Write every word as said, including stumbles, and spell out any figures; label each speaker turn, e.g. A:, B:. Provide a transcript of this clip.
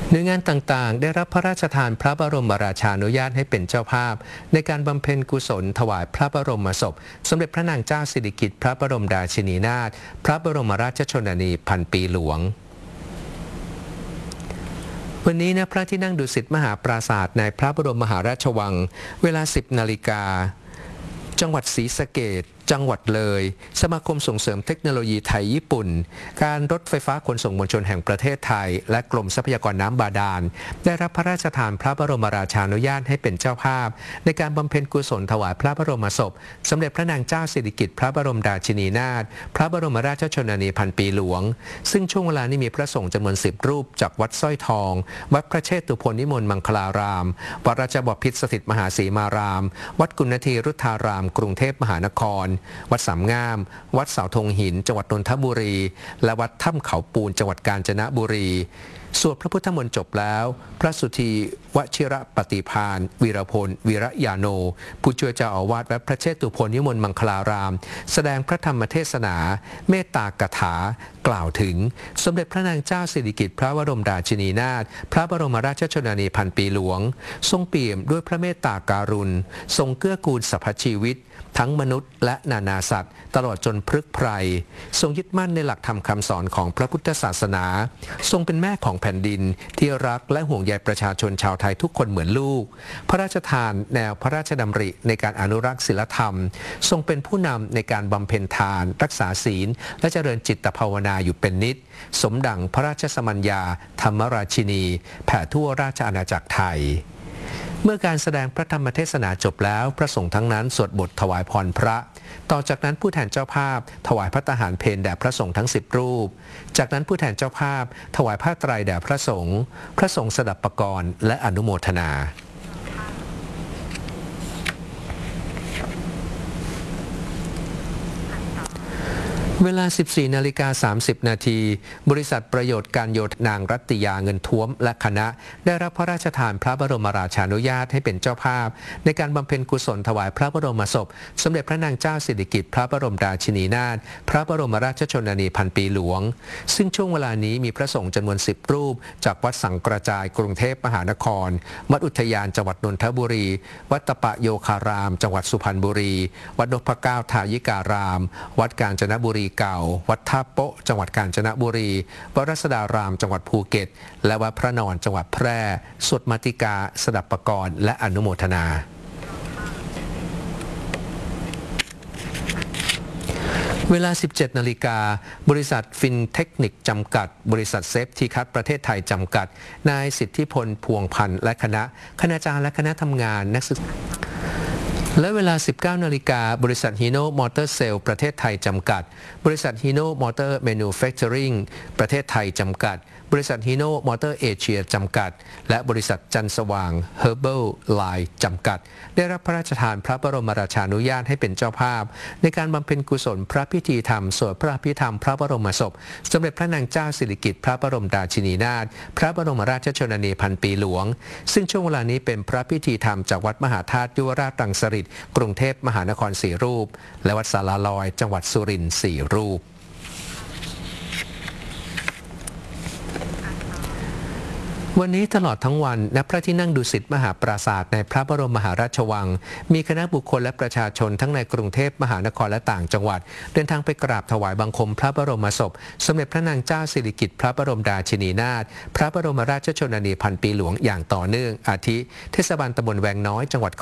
A: หน่วยงานต่างๆได้รับพระราชทานพระบรมราชานุญาตให้เป็นเจ้าภาพในการบำเพ็ญกุศลถวายพระบรมศพสมเด็จพระนางเจ้าสิริกิติ์พระบรมราชินีนาถพระบรมราชชนนีพันปีหลวงวันนี้ณพระที่นั่งดุสิตมหาปราสาทในพระบรมมหาราชวังเวลา สิบนาฬิกาจังหวัดศรีสะเกษจังหวัดเลยสมาคมส่งเสริมเทคโนโลยีไทยญี่ปุ่นการรถไฟฟ้าขนส่งมวลชนแห่งประเทศไทยและกรมทรัพยากรน้ำบาดาลได้รับพระราชทานพระบรมราชานุญาตให้เป็นเจ้าภาพในการบำเพ็ญกุศลถวายพระบรมศพสมเด็จพระนางเจ้าสิริกิติ์พระบรมราชินีนาถพระบรมราชชนนีพันปีหลวงซึ่งช่วงเวลานี้มีพระสงฆ์จำนวนสิบรูปจากวัดสร้อยทองวัดพระเชตุพนนิมนต์มังคลารามวัดราชบพิตรสถิตมหาสีมารามวัดกุณฑีรุทธารามกรุงเทพมหานครวัดสามงามวัดเสาธงหินจังหวัดนนทบุรีและวัดถ้ำเขาปูนจังหวัดกาญจนบุรีสวดพระพุทธมนต์จบแล้วพระสุธีวชิระปฏิภาณวีรพลวีระยาโนผู้ช่วยเจ้าอาวาสวัดพระเชตุพนนิมนต์มังคลารามแสดงพระธรรมเทศนาเมตตากถากล่าวถึงสมเด็จพระนางเจ้าสิริกิติ์พระบรมราชินีนาถพระบรมราชชนนีพันปีหลวงทรงเปี่ยมด้วยพระเมตตาการุณทรงเกื้อกูลสรรพชีวิตทั้งมนุษย์และนานาสัตว์ตลอดจนพฤกษ์ไพรทรงยึดมั่นในหลักธรรมคำสอนของพระพุทธศาสนาทรงเป็นแม่ของแผ่นดินที่รักและห่วงใยประชาชนชาวไทยทุกคนเหมือนลูกพระราชทานแนวพระราชดำริในการอนุรักษ์ศีลธรรมทรงเป็นผู้นำในการบำเพ็ญทานรักษาศีลและเจริญจิตภาวนาอยู่เป็นนิจสมดังพระราชสมัญญาธรรมราชินีแผ่ทั่วราชอาณาจักรไทยเมื่อการแสดงพระธรรมเทศนาจบแล้วพระสงฆ์ทั้งนั้นสวดบทถวายพรพระต่อจากนั้นผู้แทนเจ้าภาพถวายพระตาหารเพลแด่พระสงฆ์ทั้งสิบรูปจากนั้นผู้แทนเจ้าภาพถวายผ้าไตรแด่พระสงฆ์พระสงฆ์สดับประกรณ์และอนุโมทนาเวลา สิบสี่นาฬิกาสามสิบนาทีบริษัทประโยชน์การโยธานางรัตยาเงินท้วมและคณะได้รับพระราชทานพระบรมราชานุญาตให้เป็นเจ้าภาพในการบำเพ็ญกุศลถวายพระบรมศพสมเด็จพระนางเจ้าสิริกิติ์พระบรมราชินีนาถพระบรมราชชนนีพันปีหลวงซึ่งช่วงเวลานี้มีพระสงฆ์จำนวนสิบรูปจากวัดสังกระจายกรุงเทพมหานครวัดอุทยานจังหวัดนนทบุรีวัดตะปะโยคารามจังหวัดสุพรรณบุรีวัดนพเก้าทายิการาม วัดกาญจนบุรีเก่าวัดท่าโป๊ะจังหวัดกาญจนบุรีวัดรัศดารามจังหวัดภูเก็ตและวัดพระนอนจังหวัดแพร่สวดมาติกาสดับประกรณ์และอนุโมทนาเวลา สิบเจ็ดนาฬิกาบริษัทฟินเทคนิคจำกัดบริษัทเซฟทีคัสประเทศไทยจำกัดนายสิทธิพลพวงพันธ์และคณะคณาจารย์และคณะทำงานนักศึกษาและเวลา สิบเก้านาฬิกาบริษัทฮีโน่มอเตอร์เซลล์ประเทศไทยจำกัดบริษัทฮีโน่มอเตอร์แมนูแฟคเจอริงประเทศไทยจำกัดบริษัทฮีโน่มอเตอร์เอเชียจำกัดและบริษัทจันสว่างเฮอร์เบิลไลน์จำกัดได้รับพระราชทานพระบรมราชานุญาตให้เป็นเจ้าภาพในการบำเพ็ญกุศลพระพิธีธรรมสวดพระอภิธรรมพระบรมศพสมเด็จพระนางเจ้าสิริกิติ์พระบรมราชินีนาถพระบรมราชชนนีพันปีหลวงซึ่งช่วงเวลานี้เป็นพระพิธีธรรมจากวัดมหาธาตุยุวราชรังสฤษฎ์กรุงเทพมหานครสี่รูปและวัดสาราลอยจังหวัดสุรินทร์สี่รูปวันนี้ตลอดทั้งวันณพระที่นั่งดุสิตมหาปราสาทในพระบรมมหาราชวังมีคณะบุคคลและประชาชนทั้งในกรุงเทพมหานครและต่างจังหวัดเดินทางไปกราบถวายบังคมพระบรมศพสมเด็จพระนางเจ้าสิริกิติ์พระบรมราชินีนาถพระบรมราชชนนีพันปีหลวงอย่างต่อเนื่องอาทิเทศบาลตำบลแวงน้อยจังหวัด